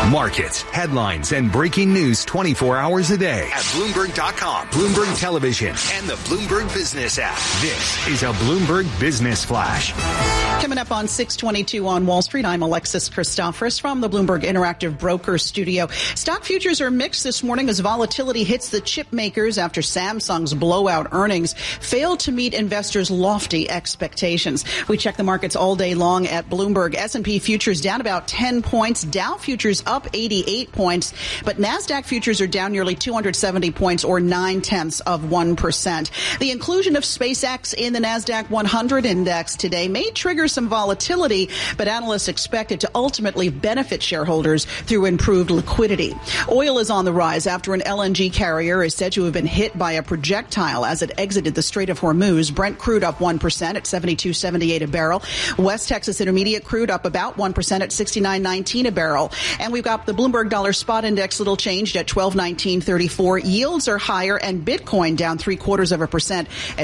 Markets, headlines, and breaking news 24 hours a day at Bloomberg.com, Bloomberg Television, and the Bloomberg Business app. This is a Bloomberg Business Flash. Coming up on 622 on Wall Street, I'm Alexis Christoforous from the Bloomberg Interactive Brokers Studio. Stock futures are mixed this morning as volatility hits the chip makers after Samsung's blowout earnings failed to meet investors' lofty expectations. We check the markets all day long at Bloomberg. S&P futures down about 10 points. Dow futures up 88 points. But NASDAQ futures are down nearly 270 points or 0.9%. The inclusion of SpaceX in the NASDAQ 100 index today may trigger some volatility, but analysts expect it to ultimately benefit shareholders through improved liquidity. Oil is on the rise after an LNG carrier is said to have been hit by a projectile as it exited the Strait of Hormuz. Brent crude up 1% at $72.78 a barrel. West Texas Intermediate crude up about 1% at $69.19 a barrel. And we've got the Bloomberg Dollar Spot Index little changed at $12.1934. Yields are higher, and Bitcoin down 0.75% at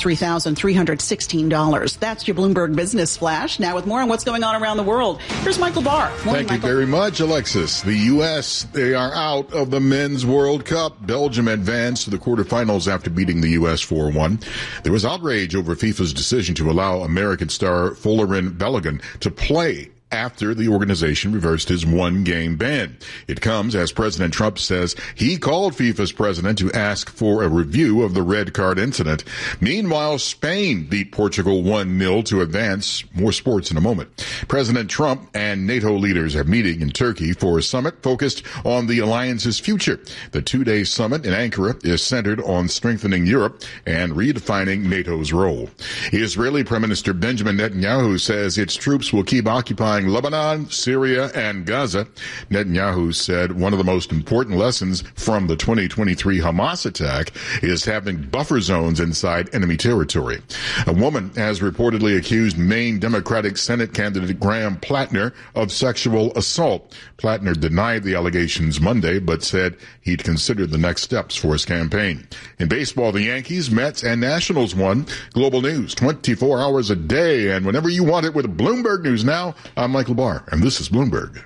$63,316. That's your Bloomberg Business Flash. Now with more on what's going on around the world, here's Michael Barr. Thank you very much, Alexis. The U.S., they are out of the Men's World Cup. Belgium advanced to the quarterfinals after beating the U.S. 4-1. There was outrage over FIFA's decision to allow American star Folarin Balogun to play after the organization reversed his one-game ban. It comes as President Trump says he called FIFA's president to ask for a review of the red card incident. Meanwhile, Spain beat Portugal 1-0 to advance. More sports in a moment. President Trump and NATO leaders are meeting in Turkey for a summit focused on the alliance's future. The two-day summit in Ankara is centered on strengthening Europe and redefining NATO's role. Israeli Prime Minister Benjamin Netanyahu says its troops will keep occupying Lebanon, Syria, and Gaza. Netanyahu said one of the most important lessons from the 2023 Hamas attack is having buffer zones inside enemy territory. A woman has reportedly accused Maine Democratic Senate candidate Graham Plattner of sexual assault. Plattner denied the allegations Monday, but said he'd consider the next steps for his campaign. In baseball, the Yankees, Mets, and Nationals won. Global news 24 hours a day, and whenever you want it with Bloomberg News Now, I'm Michael Barr, and this is Bloomberg.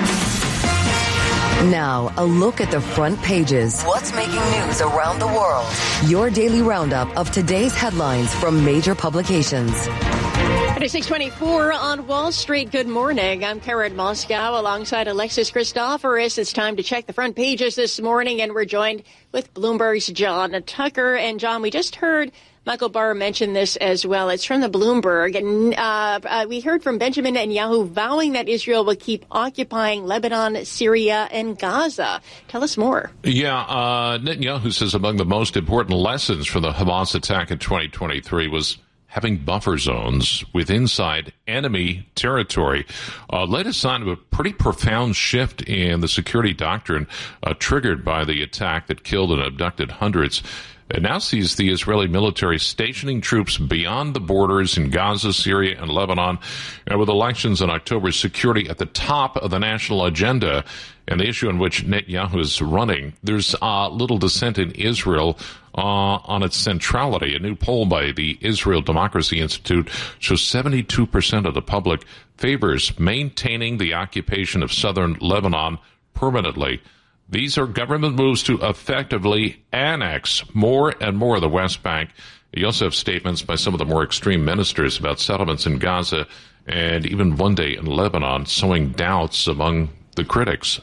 Now, a look at the front pages. What's making news around the world? Your daily roundup of today's headlines from major publications. It is 6:24 on Wall Street. Good morning. I'm Karen Moscow alongside Alexis Christoforous. It's time to check the front pages this morning, and we're joined with Bloomberg's John Tucker. And John, we just heard Michael Barr mentioned this as well. It's from the Bloomberg. And we heard from Benjamin Netanyahu vowing that Israel will keep occupying Lebanon, Syria, and Gaza. Tell us more. Yeah, Netanyahu says among the most important lessons from the Hamas attack in 2023 was having buffer zones with inside enemy territory. Latest sign of a pretty profound shift in the security doctrine triggered by the attack that killed and abducted hundreds. It now sees the Israeli military stationing troops beyond the borders in Gaza, Syria, and Lebanon. And with elections in October, security at the top of the national agenda and the issue in which Netanyahu is running, there's little dissent in Israel on its centrality. A new poll by the Israel Democracy Institute shows 72% of the public favors maintaining the occupation of southern Lebanon permanently. These are government moves to effectively annex more and more of the West Bank. You also have statements by some of the more extreme ministers about settlements in Gaza and even one day in Lebanon, sowing doubts among the critics.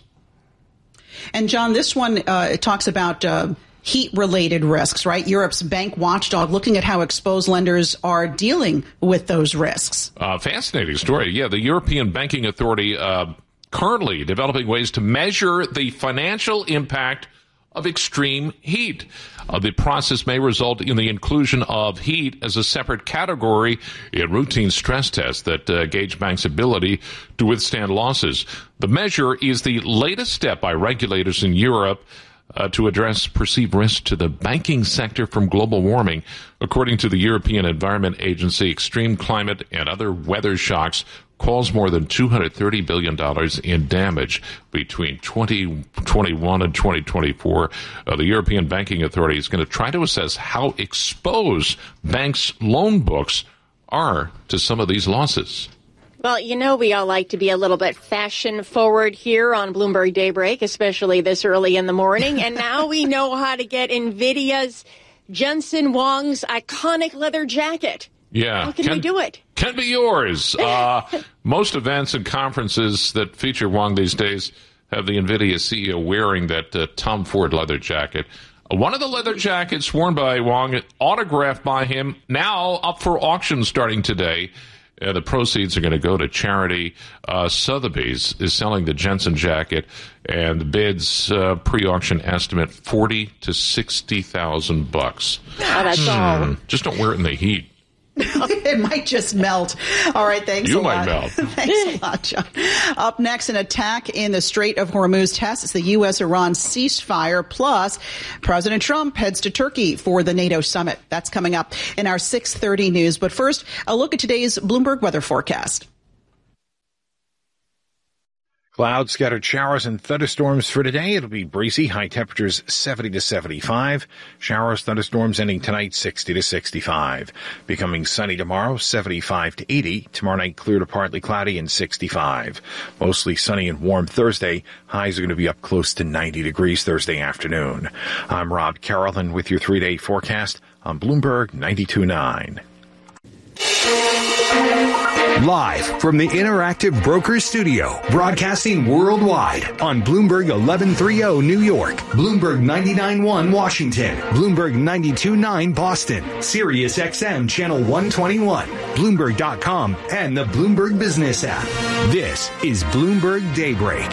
And, John, this one talks about heat-related risks, right? Europe's bank watchdog looking at how exposed lenders are dealing with those risks. Fascinating story. Yeah, the European Banking Authority currently developing ways to measure the financial impact of extreme heat. The process may result in the inclusion of heat as a separate category in routine stress tests that gauge banks' ability to withstand losses. The measure is the latest step by regulators in Europe to address perceived risk to the banking sector from global warming. According to the European Environment Agency, extreme climate and other weather shocks caused more than $230 billion in damage between 2021 and 2024. The European Banking Authority is going to try to assess how exposed banks' loan books are to some of these losses. Well, you know, we all like to be a little bit fashion forward here on Bloomberg Daybreak, especially this early in the morning. And now we know how to get NVIDIA's Jensen Huang's iconic leather jacket. Yeah. How can we do it? Can be yours. Most events and conferences that feature Huang these days have the NVIDIA CEO wearing that Tom Ford leather jacket. One of the leather jackets worn by Huang, autographed by him, now up for auction starting today. The proceeds are going to go to charity. Sotheby's is selling the Jensen jacket, and the bids pre-auction estimate $40,000 to $60,000. Oh, that's all. Just don't wear it in the heat. It might just melt. All right, thanks a lot. You might melt. Thanks a lot, John. Up next, an attack in the Strait of Hormuz tests the U.S.-Iran ceasefire. Plus, President Trump heads to Turkey for the NATO summit. That's coming up in our 6:30 news. But first, a look at today's Bloomberg weather forecast. Clouds, scattered showers, and thunderstorms for today. It'll be breezy, high temperatures 70 to 75. Showers, thunderstorms ending tonight 60 to 65. Becoming sunny tomorrow, 75 to 80. Tomorrow night clear to partly cloudy and 65. Mostly sunny and warm Thursday. Highs are going to be up close to 90 degrees Thursday afternoon. I'm Rob Carrollton with your 3-day forecast on Bloomberg 92.9. Live from the Interactive Brokers Studio, broadcasting worldwide on Bloomberg 1130 New York, Bloomberg 99.1 Washington, Bloomberg 92.9 Boston, Sirius XM Channel 121, Bloomberg.com, and the Bloomberg Business app. This is Bloomberg Daybreak.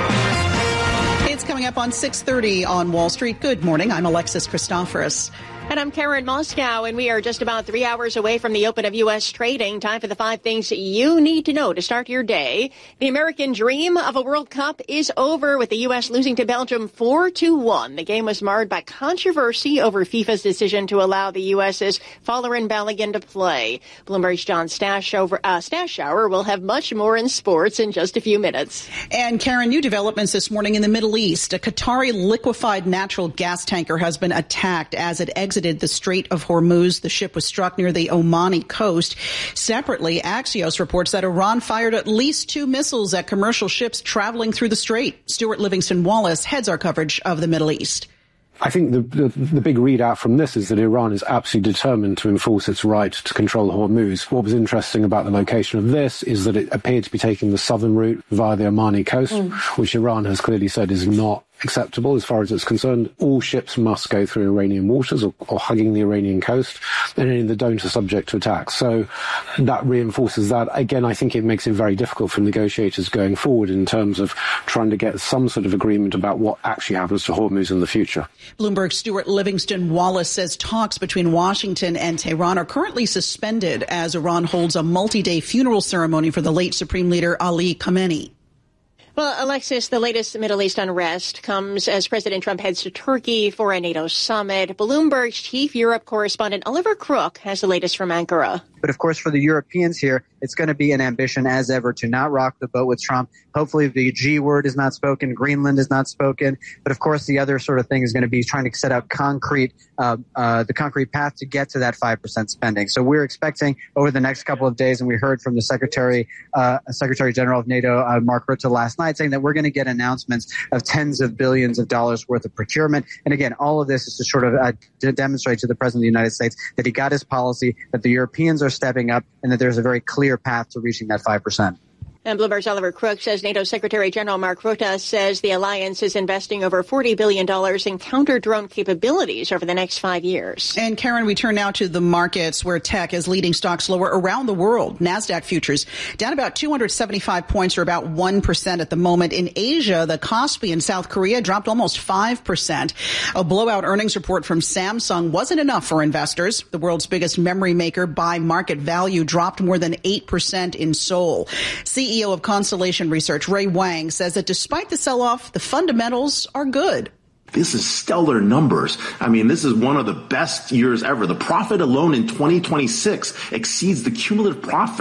It's coming up on 6:30 on Wall Street. Good morning. I'm Alexis Christoforous. And I'm Karen Moscow, and we are just about 3 hours away from the open of U.S. trading. Time for the 5 things you need to know to start your day. The American dream of a World Cup is over, with the U.S. losing to Belgium 4-1. The game was marred by controversy over FIFA's decision to allow the U.S.'s Folarin Balogun to play. Bloomberg's John Stashower will have much more in sports in just a few minutes. And Karen, new developments this morning in the Middle East. A Qatari liquefied natural gas tanker has been attacked as it exited the Strait of Hormuz. The ship was struck near the Omani coast. Separately, Axios reports that Iran fired at least 2 missiles at commercial ships traveling through the strait. Stuart Livingston Wallace heads our coverage of the Middle East. I think the big readout from this is that Iran is absolutely determined to enforce its right to control Hormuz. What was interesting about the location of this is that it appeared to be taking the southern route via the Omani coast, which Iran has clearly said is not acceptable as far as it's concerned. All ships must go through Iranian waters or hugging the Iranian coast, and any that don't are subject to attack. So that reinforces that. Again, I think it makes it very difficult for negotiators going forward in terms of trying to get some sort of agreement about what actually happens to Hormuz in the future. Bloomberg's Stuart Livingston Wallace says talks between Washington and Tehran are currently suspended as Iran holds a multi-day funeral ceremony for the late Supreme Leader Ali Khamenei. Well, Alexis, the latest Middle East unrest comes as President Trump heads to Turkey for a NATO summit. Bloomberg's chief Europe correspondent Oliver Crook has the latest from Ankara. But of course, for the Europeans here, it's going to be an ambition as ever to not rock the boat with Trump. Hopefully the G word is not spoken. Greenland is not spoken. But of course, the other sort of thing is going to be trying to set out the concrete path to get to that 5% spending. So we're expecting over the next couple of days, and we heard from the Secretary General of NATO, Mark Rutte, last night, saying that we're going to get announcements of tens of billions of dollars worth of procurement. And again, all of this is to sort of to demonstrate to the President of the United States that he got his policy, that the Europeans are stepping up, and that there's a very clear path to reaching that 5%. And Bloomberg's Oliver Crook says NATO Secretary General Mark Rutte says the alliance is investing over $40 billion in counter-drone capabilities over the next 5 years. And Karen, we turn now to the markets where tech is leading stocks lower around the world. NASDAQ futures down about 275 points or about 1% at the moment. In Asia, the Kospi in South Korea dropped almost 5%. A blowout earnings report from Samsung wasn't enough for investors. The world's biggest memory maker by market value dropped more than 8% in Seoul. CEO of Constellation Research, Ray Wang, says that despite the sell-off, the fundamentals are good. This is stellar numbers. I mean, this is one of the best years ever. The profit alone in 2026 exceeds the cumulative profit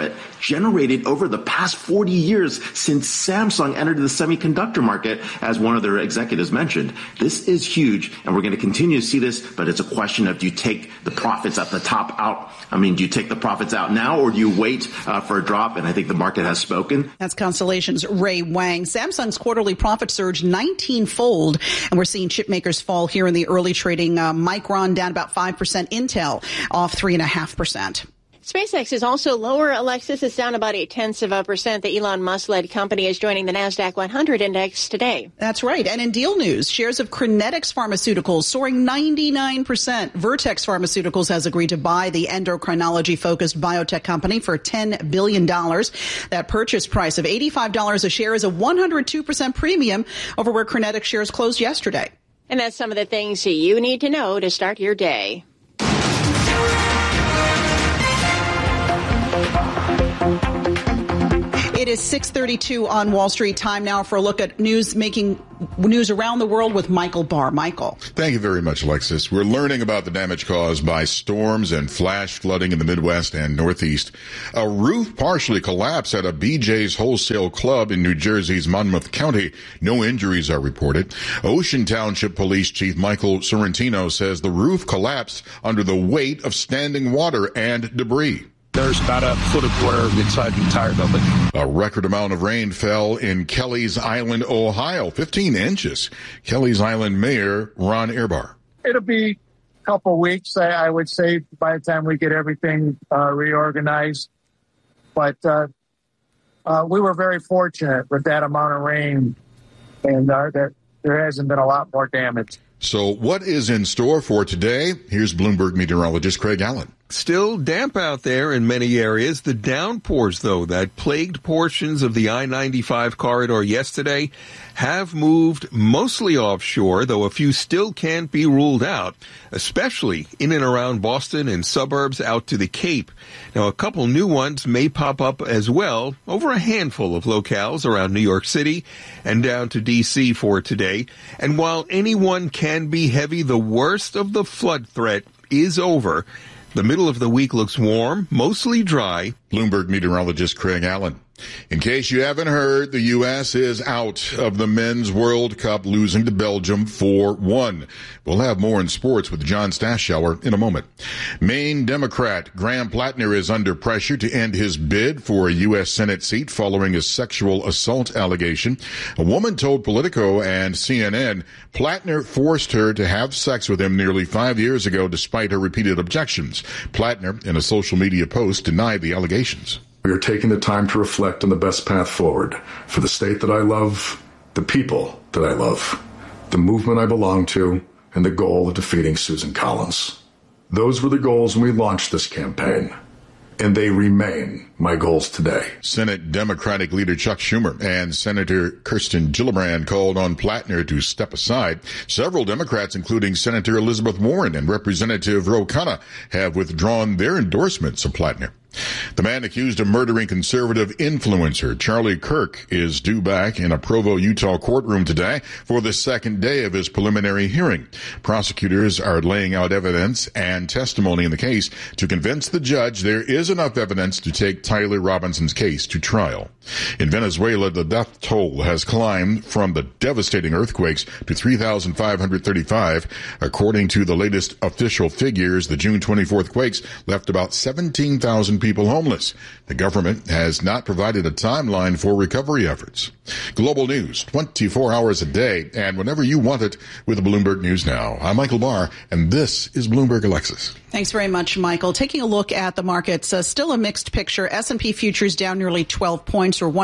generated over the past 40 years since Samsung entered the semiconductor market, as one of their executives mentioned. This is huge, and we're going to continue to see this, but it's a question of, do you take the profits at the top out? I mean, do you take the profits out now, or do you wait for a drop? And I think the market has spoken. That's Constellation's Ray Wang. Samsung's quarterly profit surged 19-fold, and we're seeing chip makers fall here in the early trading. Micron down about 5%, Intel off 3.5%. SpaceX is also lower. Alexis is down about 0.8%. The Elon Musk-led company is joining the NASDAQ 100 index today. That's right. And in deal news, shares of Crinetics Pharmaceuticals soaring 99%. Vertex Pharmaceuticals has agreed to buy the endocrinology-focused biotech company for $10 billion. That purchase price of $85 a share is a 102% premium over where Crinetics shares closed yesterday. And that's some of the things you need to know to start your day. It is 6:32 on Wall Street. Time now for a look at news around the world with Michael Barr. Michael. Thank you very much, Alexis. We're learning about the damage caused by storms and flash flooding in the Midwest and Northeast. A roof partially collapsed at a BJ's Wholesale Club in New Jersey's Monmouth County. No injuries are reported. Ocean Township Police Chief Michael Sorrentino says the roof collapsed under the weight of standing water and debris. There's about a foot of water inside the entire building. A record amount of rain fell in Kelly's Island, Ohio, 15 inches. Kelly's Island Mayor Ron Ehrbar. It'll be a couple weeks, I would say, by the time we get everything reorganized. But we were very fortunate with that amount of rain, and there hasn't been a lot more damage. So what is in store for today? Here's Bloomberg meteorologist Craig Allen. Still damp out there in many areas. The downpours, though, that plagued portions of the I-95 corridor yesterday have moved mostly offshore, though a few still can't be ruled out, especially in and around Boston and suburbs out to the Cape. Now, a couple new ones may pop up as well, over a handful of locales around New York City and down to D.C. for today. And while any one can be heavy, the worst of the flood threat is over. The middle of the week looks warm, mostly dry. Bloomberg meteorologist Craig Allen. In case you haven't heard, the U.S. is out of the Men's World Cup, losing to Belgium 4-1. We'll have more in sports with John Stashower in a moment. Maine Democrat Graham Plattner is under pressure to end his bid for a U.S. Senate seat following a sexual assault allegation. A woman told Politico and CNN Plattner forced her to have sex with him nearly 5 years ago despite her repeated objections. Plattner, in a social media post, denied the allegations. We are taking the time to reflect on the best path forward for the state that I love, the people that I love, the movement I belong to, and the goal of defeating Susan Collins. Those were the goals when we launched this campaign, and they remain my goals today. Senate Democratic leader Chuck Schumer and Senator Kirsten Gillibrand called on Plattner to step aside. Several Democrats, including Senator Elizabeth Warren and Representative Ro Khanna, have withdrawn their endorsements of Plattner. The man accused of murdering conservative influencer Charlie Kirk is due back in a Provo, Utah courtroom today for the second day of his preliminary hearing. Prosecutors are laying out evidence and testimony in the case to convince the judge there is enough evidence to take Tyler Robinson's case to trial. In Venezuela, the death toll has climbed from the devastating earthquakes to 3,535. According to the latest official figures, the June 24th quakes left about 17,000 people homeless. The government has not provided a timeline for recovery efforts. Global news, 24 hours a day, and whenever you want it with Bloomberg News Now. I'm Michael Barr, and this is Bloomberg Alexis. Thanks very much, Michael. Taking a look at the markets, still a mixed picture. S&P futures down nearly 12 points, or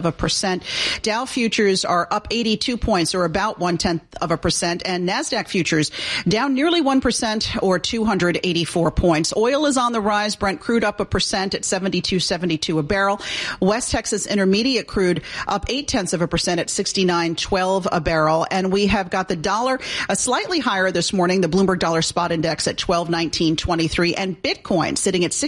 0.1%. Dow futures are up 82 points, or about 0.1%. And NASDAQ futures down nearly 1%, or 284 points. Oil is on the rise. Brent crude up 1% at $72.72 a barrel. West Texas Intermediate crude up 0.8% at $69.12 a barrel. And we have got the dollar slightly higher this morning. The Bloomberg Dollar Spot Index at $12.1923, and Bitcoin sitting at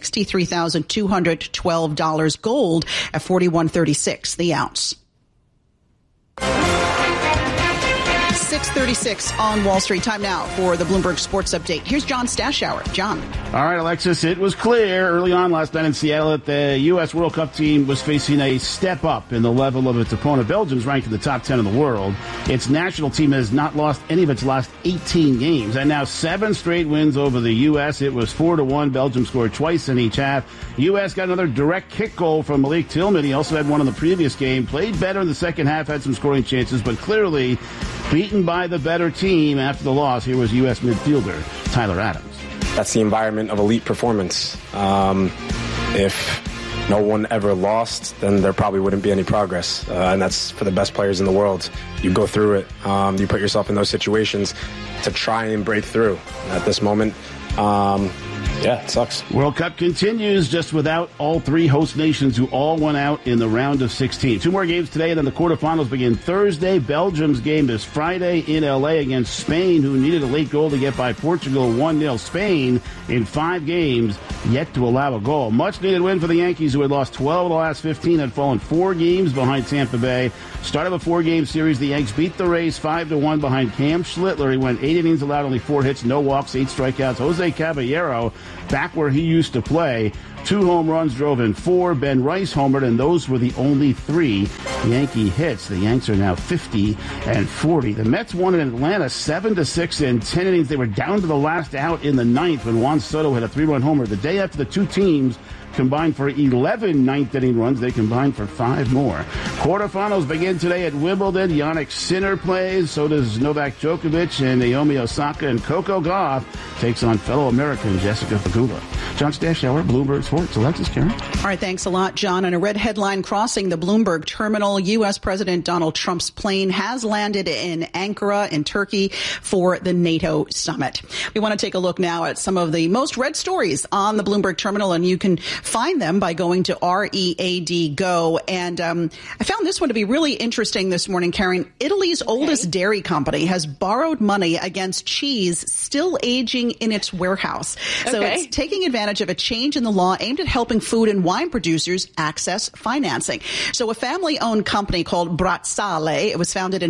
$63,212. Gold at $41.36 the ounce. 6:36 on Wall Street. Time now for the Bloomberg Sports Update. Here's John Stashower. John. All right, Alexis, it was clear early on last night in Seattle that the U.S. World Cup team was facing a step up in the level of its opponent. Belgium's ranked in the top 10 in the world. Its national team has not lost any of its last 18 games, and now 7 straight wins over the U.S. It was 4-1. Belgium scored twice in each half. U.S. got another direct kick goal from Malik Tillman. He also had one in the previous game. Played better in the second half, had some scoring chances, but clearly beaten by the better team after the loss. Here was U.S. midfielder Tyler Adams. That's the environment of elite performance. If no one ever lost, then there probably wouldn't be any progress. And that's for the best players in the world. You go through it. You put yourself in those situations to try and break through. And at this moment, yeah, it sucks. World Cup continues just without all 3 host nations who all went out in the round of 16. 2 more games today, and then the quarterfinals begin Thursday. Belgium's game is Friday in L.A. against Spain, who needed a late goal to get by Portugal 1-0. Spain, in 5 games, yet to allow a goal. Much-needed win for the Yankees, who had lost 12 of the last 15, had fallen 4 games behind Tampa Bay. Start of a 4-game series, the Yanks beat the Rays 5-1 behind Cam Schlittler. He went 8 innings, allowed only 4 hits, no walks, 8 strikeouts. Jose Caballero, back where he used to play, 2 home runs, drove in 4. Ben Rice homered, and those were the only 3 Yankee hits. The Yanks are now 50-40. The Mets won in Atlanta 7-6 in 10 innings. They were down to the last out in the 9th when Juan Soto hit a 3-run homer. The day after the 2 teams combined for 11 ninth-inning runs. They combined for 5 more. Quarterfinals begin today at Wimbledon. Jannik Sinner plays. So does Novak Djokovic and Naomi Osaka. And Coco Gauff takes on fellow American Jessica Pegula. John Stashower, Bloomberg Sports. Alexis, Karen. All right, thanks a lot, John. And a red headline crossing the Bloomberg terminal. U.S. President Donald Trump's plane has landed in Ankara in Turkey for the NATO summit. We want to take a look now at some of the most read stories on the Bloomberg terminal, and you can find them by going to READ Go. And I found this one to be really interesting this morning, Karen. Italy's oldest dairy company has borrowed money against cheese still aging in its warehouse. So it's taking advantage of a change in the law aimed at helping food and wine producers access financing. So a family-owned company called Brazzale, it was founded in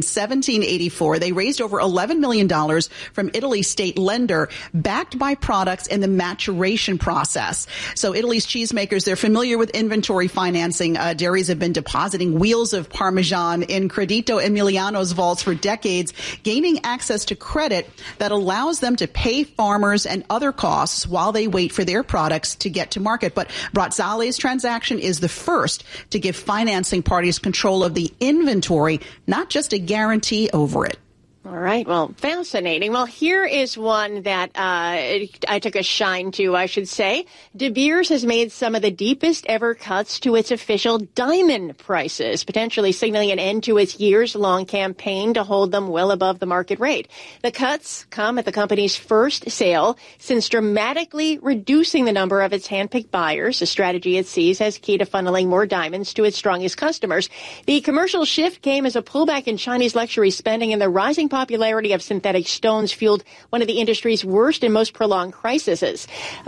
1784. They raised over $11 million from Italy's state lender, backed by products in the maturation process. So Italy's cheesemakers, they're familiar with inventory financing. Dairies have been depositing wheels of Parmesan in Credito Emiliano's vaults for decades, gaining access to credit that allows them to pay farmers and other costs while they wait for their products to get to market. But Brazzale's transaction is the first to give financing parties control of the inventory, not just a guarantee over it. All right. Well, fascinating. Well, here is one that I took a shine to, I should say. De Beers has made some of the deepest ever cuts to its official diamond prices, potentially signaling an end to its years-long campaign to hold them well above the market rate. The cuts come at the company's first sale since dramatically reducing the number of its handpicked buyers, a strategy it sees as key to funneling more diamonds to its strongest customers. The commercial shift came as a pullback in Chinese luxury spending and the rising popularity of synthetic stones fueled one of the industry's worst and most prolonged crises,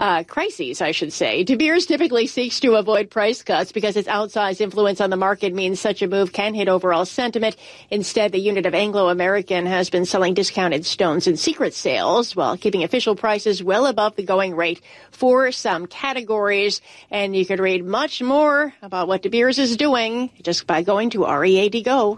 I should say. De Beers typically seeks to avoid price cuts because its outsized influence on the market means such a move can hit overall sentiment. Instead, the unit of Anglo-American has been selling discounted stones in secret sales while keeping official prices well above the going rate for some categories. And you could read much more about what De Beers is doing just by going to READ Go.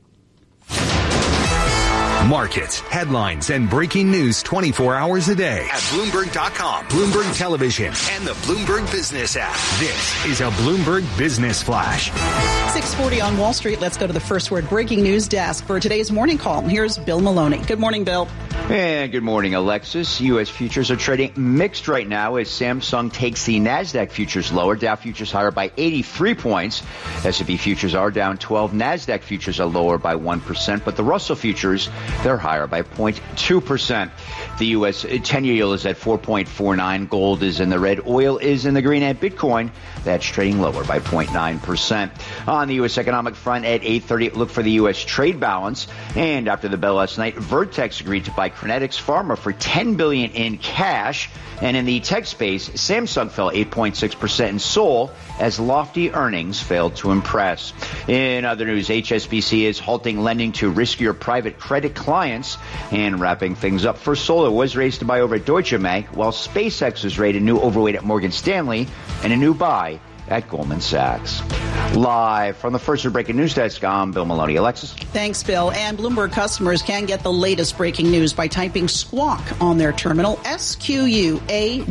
Markets, headlines, and breaking news 24 hours a day at Bloomberg.com, Bloomberg Television, and the Bloomberg Business app. This is a Bloomberg Business Flash. 6:40 on Wall Street. Let's go to the First Word breaking news desk for today's morning call. Here's Bill Maloney. Good morning, Bill. And good morning, Alexis. U.S. futures are trading mixed right now as Samsung takes the NASDAQ futures lower. Dow futures higher by 83 points. S&P futures are down 12. NASDAQ futures are lower by 1%, but the Russell futures, they're higher by 0.2%. The U.S. 10-year yield is at 4.49. Gold is in the red. Oil is in the green. And Bitcoin, that's trading lower by 0.9%. On the U.S. economic front at 8:30, look for the U.S. trade balance. And after the bell last night, Vertex agreed to buy Crinetics Pharma for $10 billion in cash. And in the tech space, Samsung fell 8.6% in Seoul as lofty earnings failed to impress. In other news, HSBC is halting lending to riskier private credit clients. And wrapping things up, First Solar was raised to buy over at Deutsche Bank, while SpaceX was rated new overweight at Morgan Stanley and a new buy at Goldman Sachs. Live from the First Breaking News Desk, I'm Bill Maloney. Alexis. Thanks, Bill. And Bloomberg customers can get the latest breaking news by typing Squawk on their terminal, SQUAWK.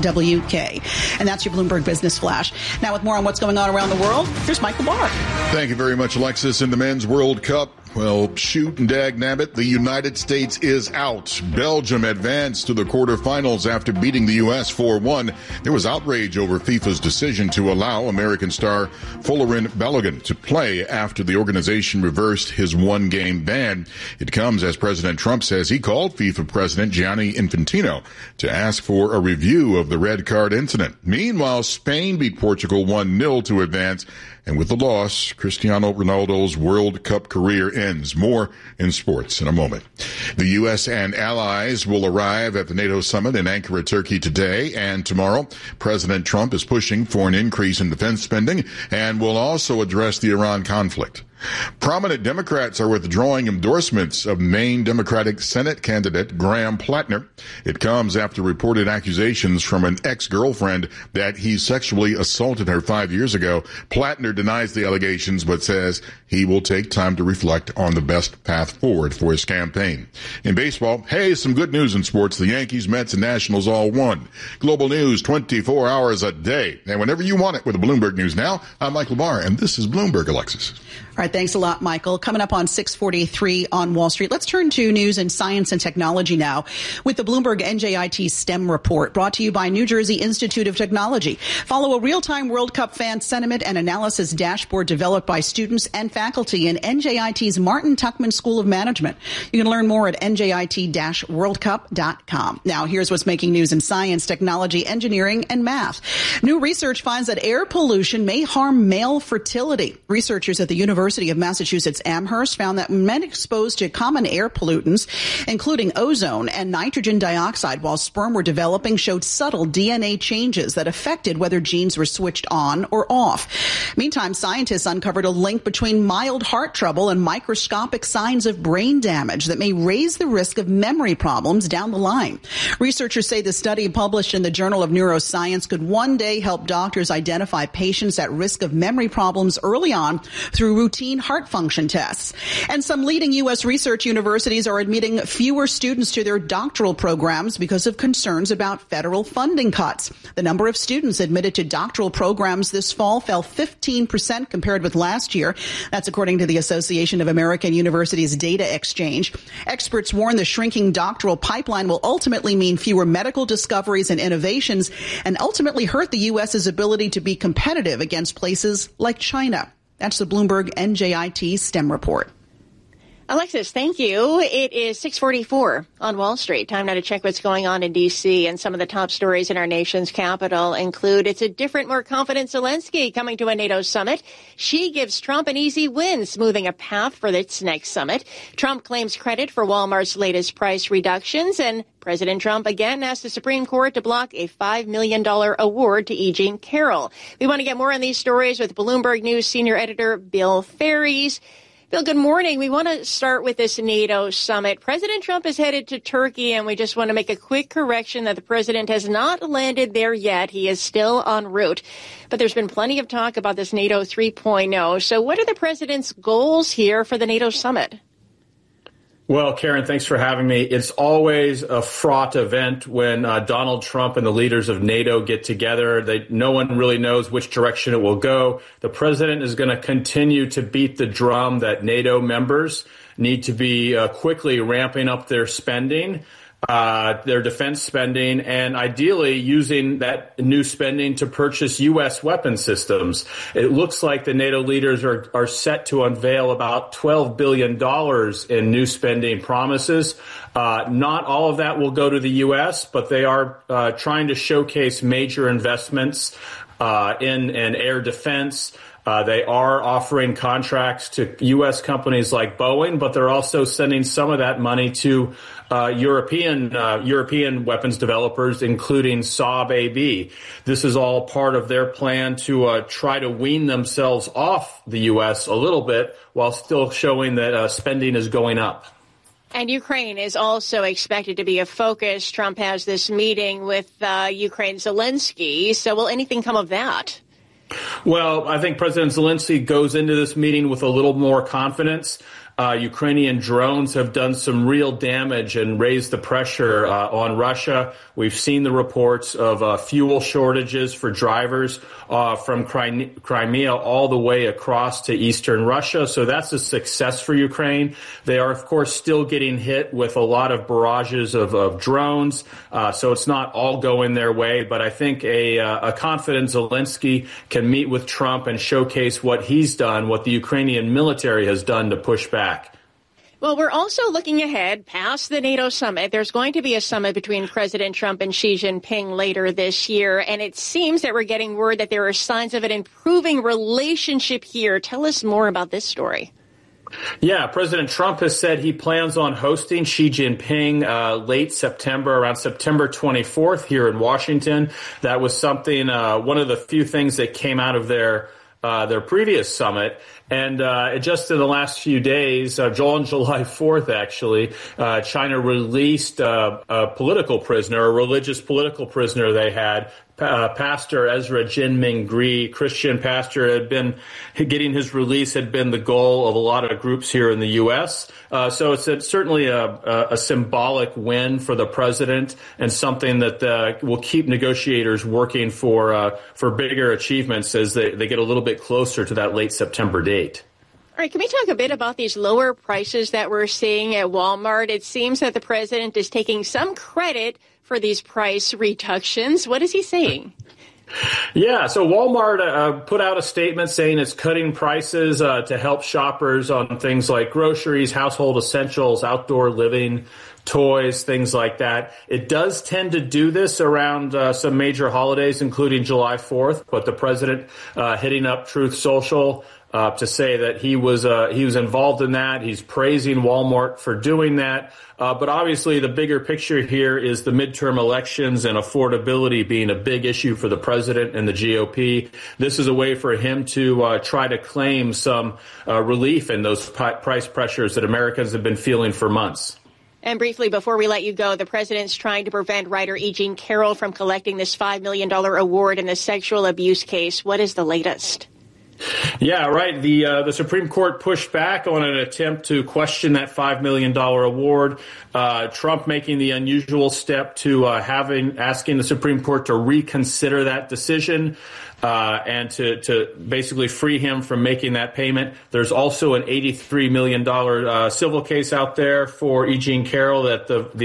And that's your Bloomberg Business Flash. Now, with more on what's going on around the world, here's Michael Barr. Thank you very much, Alexis. In the Men's World Cup, well, shoot and dag nabbit, the United States is out. Belgium advanced to the quarterfinals after beating the U.S. 4-1. There was outrage over FIFA's decision to allow American star Folarin Balogun to play after the organization reversed his one-game ban. It comes as President Trump says he called FIFA President Gianni Infantino to ask for a review of the red card incident. Meanwhile, Spain beat Portugal 1-0 to advance. And with the loss, Cristiano Ronaldo's World Cup career ends. More in sports in a moment. The U.S. and allies will arrive at the NATO summit in Ankara, Turkey today and tomorrow. President Trump is pushing for an increase in defense spending and will also address the Iran conflict. Prominent Democrats are withdrawing endorsements of Maine Democratic Senate candidate Graham Plattner. It comes after reported accusations from an ex-girlfriend that he sexually assaulted her 5 years ago. Plattner denies the allegations but says he will take time to reflect on the best path forward for his campaign. In baseball, hey, some good news in sports. The Yankees, Mets, and Nationals all won. Global news 24 hours a day. And whenever you want it with the Bloomberg News Now, I'm Michael Barr, and this is Bloomberg, Alexis. All right, thanks a lot, Michael. Coming up on 6:43 on Wall Street, let's turn to news in science and technology now with the Bloomberg NJIT STEM report brought to you by New Jersey Institute of Technology. Follow a real-time World Cup fan sentiment and analysis dashboard developed by students and faculty in NJIT's Martin Tuckman School of Management. You can learn more at njit-worldcup.com. Now, here's what's making news in science, technology, engineering, and math. New research finds that air pollution may harm male fertility. Researchers at the University of Massachusetts Amherst found that men exposed to common air pollutants, including ozone and nitrogen dioxide while sperm were developing, showed subtle DNA changes that affected whether genes were switched on or off. Meantime, scientists uncovered a link between mild heart trouble and microscopic signs of brain damage that may raise the risk of memory problems down the line. Researchers say the study published in the Journal of Neuroscience could one day help doctors identify patients at risk of memory problems early on through routine heart function tests. And some leading U.S. research universities are admitting fewer students to their doctoral programs because of concerns about federal funding cuts. The number of students admitted to doctoral programs this fall fell 15% compared with last year. That's according to the Association of American Universities Data Exchange. Experts warn the shrinking doctoral pipeline will ultimately mean fewer medical discoveries and innovations and ultimately hurt the U.S.'s ability to be competitive against places like China. That's the Bloomberg NJIT STEM report. Alexis, thank you. It is 6:44 on Wall Street. Time now to check what's going on in D.C. And some of the top stories in our nation's capital include it's a different, more confident Zelensky coming to a NATO summit. She gives Trump an easy win, smoothing a path for its next summit. Trump claims credit for Walmart's latest price reductions. And President Trump again asked the Supreme Court to block a $5 million award to E. Jean Carroll. We want to get more on these stories with Bloomberg News senior editor Bill Ferries. Bill, good morning. We want to start with this NATO summit. President Trump is headed to Turkey, and we just want to make a quick correction that the president has not landed there yet. He is still en route. But there's been plenty of talk about this NATO 3.0. So what are the president's goals here for the NATO summit? Well, Karen, thanks for having me. It's always a fraught event when Donald Trump and the leaders of NATO get together. No one really knows which direction it will go. The president is going to continue to beat the drum that NATO members need to be quickly ramping up their spending, their defense spending, and ideally using that new spending to purchase U.S. weapon systems. It looks like the NATO leaders are set to unveil about $12 billion in new spending promises. Not all of that will go to the U.S., but they are trying to showcase major investments in air defense, They are offering contracts to U.S. companies like Boeing, but they're also sending some of that money to European weapons developers, including Saab AB. This is all part of their plan to try to wean themselves off the U.S. a little bit while still showing that spending is going up. And Ukraine is also expected to be a focus. Trump has this meeting with Ukraine's Zelensky. So will anything come of that? Well, I think President Zelensky goes into this meeting with a little more confidence. Ukrainian drones have done some real damage and raised the pressure on Russia. We've seen the reports of fuel shortages for drivers from Crimea all the way across to eastern Russia. So that's a success for Ukraine. They are, of course, still getting hit with a lot of barrages of drones. So it's not all going their way. But I think a confident Zelensky can meet with Trump and showcase what he's done, what the Ukrainian military has done to push back. Well, we're also looking ahead past the NATO summit. There's going to be a summit between President Trump and Xi Jinping later this year. And it seems that we're getting word that there are signs of an improving relationship here. Tell us more about this story. Yeah, President Trump has said he plans on hosting Xi Jinping late September, around September 24th here in Washington. That was something, one of the few things that came out of their previous summit. And just in the last few days, on July 4th, actually, China released a political prisoner, a religious political prisoner they had. Pastor Ezra Jinming, Christian pastor, had been getting his release had been the goal of a lot of groups here in the U.S. So it's certainly a symbolic win for the president and something that will keep negotiators working for bigger achievements as they get a little bit closer to that late September date. All right, can we talk a bit about these lower prices that we're seeing at Walmart? It seems that the president is taking some credit for these price reductions. What is he saying? Yeah, so Walmart put out a statement saying it's cutting prices to help shoppers on things like groceries, household essentials, outdoor living, toys, things like that. It does tend to do this around some major holidays, including July 4th, but the president hitting up Truth Social to say that he was involved in that. He's praising Walmart for doing that. But obviously the bigger picture here is the midterm elections and affordability being a big issue for the president and the GOP. This is a way for him to try to claim some relief in those price pressures that Americans have been feeling for months. And briefly, before we let you go, the president's trying to prevent writer E. Jean Carroll from collecting this $5 million award in the sexual abuse case. What is the latest? Yeah, right. The Supreme Court pushed back on an attempt to question that $5 million award. Trump making the unusual step to asking the Supreme Court to reconsider that decision and to basically free him from making that payment. There's also an $83 million civil case out there for E. Jean Carroll that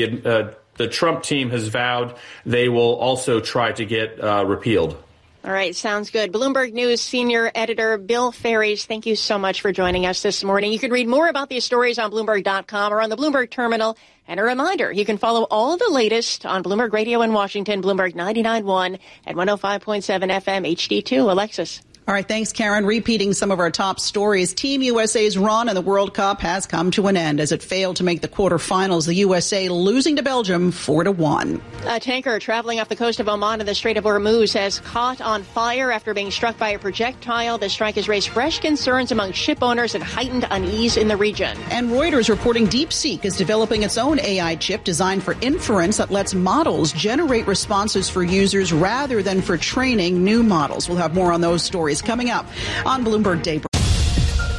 the Trump team has vowed they will also try to get repealed. All right, sounds good. Bloomberg News senior editor Bill Ferries, thank you so much for joining us this morning. You can read more about these stories on Bloomberg.com or on the Bloomberg terminal. And a reminder, you can follow all the latest on Bloomberg Radio in Washington, Bloomberg 99.1 and 105.7 FM HD2. Alexis. All right, thanks, Karen. Repeating some of our top stories. Team USA's run in the World Cup has come to an end as it failed to make the quarterfinals. The USA losing to Belgium 4-1. A tanker traveling off the coast of Oman in the Strait of Hormuz has caught on fire after being struck by a projectile. The strike has raised fresh concerns among ship owners and heightened unease in the region. And Reuters reporting DeepSeek is developing its own AI chip designed for inference that lets models generate responses for users rather than for training new models. We'll have more on those stories coming up on Bloomberg Daybreak.